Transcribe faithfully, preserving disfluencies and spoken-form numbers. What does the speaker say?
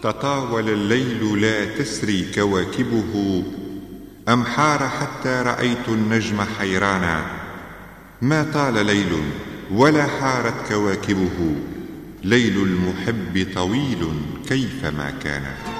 تطاول الليل لا تسري كواكبه، أم حار حتى رأيت النجم حيرانا. ما طال ليل ولا حارت كواكبه، ليل المحب طويل كيفما كان.